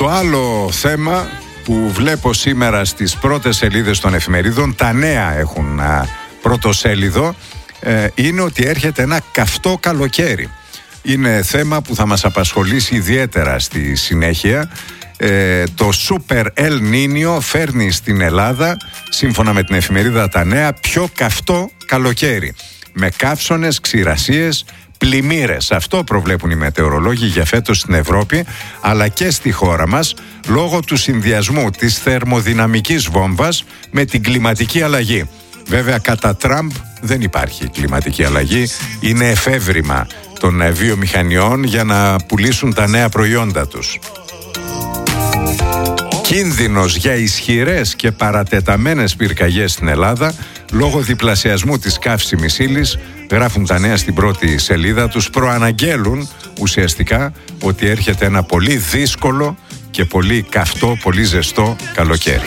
Το άλλο θέμα που βλέπω σήμερα στις πρώτες σελίδες των εφημερίδων, τα νέα έχουν πρώτο σέλιδο, είναι ότι έρχεται ένα καυτό καλοκαίρι. Είναι θέμα που θα μας απασχολήσει ιδιαίτερα στη συνέχεια. Το Super El Niño φέρνει στην Ελλάδα, σύμφωνα με την εφημερίδα Τα Νέα, πιο καυτό καλοκαίρι, με καύσωνες, ξηρασίες, πλημμύρες. Αυτό προβλέπουν οι μετεωρολόγοι για φέτος στην Ευρώπη, αλλά και στη χώρα μας, λόγω του συνδυασμού της θερμοδυναμικής βόμβας με την κλιματική αλλαγή. Βέβαια, κατά Τραμπ δεν υπάρχει κλιματική αλλαγή, είναι εφεύρημα των βιομηχανιών για να πουλήσουν τα νέα προϊόντα τους. Κίνδυνος για ισχυρές και παρατεταμένες πυρκαγιές στην Ελλάδα λόγω διπλασιασμού της καύσιμης ύλης, γράφουν τα νέα στην πρώτη σελίδα τους. Προαναγγέλουν ουσιαστικά ότι έρχεται ένα πολύ δύσκολο και πολύ καυτό, πολύ ζεστό καλοκαίρι.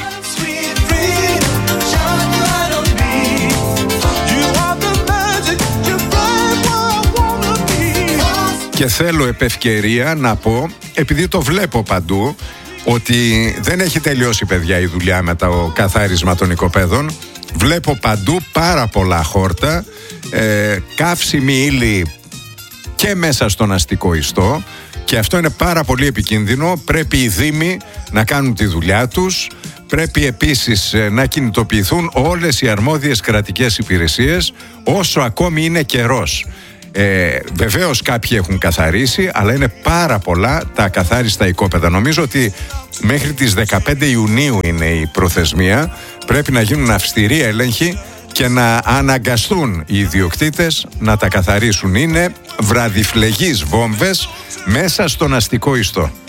Και θέλω επ' ευκαιρία να πω, επειδή το βλέπω παντού, ότι δεν έχει τελειώσει, παιδιά, η δουλειά με το καθάρισμα των οικοπαίδων. Βλέπω παντού πάρα πολλά χόρτα, καύσιμη ύλη και μέσα στον αστικό ιστό, και αυτό είναι πάρα πολύ επικίνδυνο. Πρέπει οι δήμοι να κάνουν τη δουλειά τους. Πρέπει επίσης να κινητοποιηθούν όλες οι αρμόδιες κρατικές υπηρεσίες όσο ακόμη είναι καιρός. Βεβαίως κάποιοι έχουν καθαρίσει, αλλά είναι πάρα πολλά τα ακαθάριστα οικόπεδα. Νομίζω ότι μέχρι τις 15 Ιουνίου είναι η προθεσμία. Πρέπει να γίνουν αυστηροί έλεγχοι και να αναγκαστούν οι ιδιοκτήτες να τα καθαρίσουν. Είναι βραδιφλεγείς βόμβες μέσα στον αστικό ιστό.